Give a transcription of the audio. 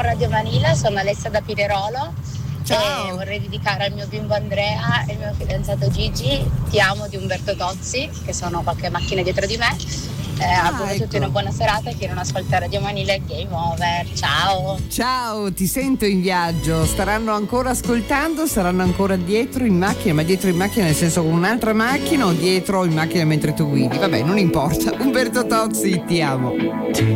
Radio Vanilla, sono Alessia da Pinerolo. Ciao. E vorrei dedicare al mio bimbo Andrea e al mio fidanzato Gigi Ti amo di Umberto Tozzi, che sono qualche macchina dietro di me. Auguro a tutti una buona serata e chi non ascolta Radio Vanilla è game over. Ciao. Ciao, ti sento in viaggio. Staranno ancora ascoltando? Saranno ancora dietro in macchina? Ma dietro in macchina nel senso con un'altra macchina o dietro in macchina mentre tu guidi? Vabbè, non importa. Umberto Tozzi, ti amo.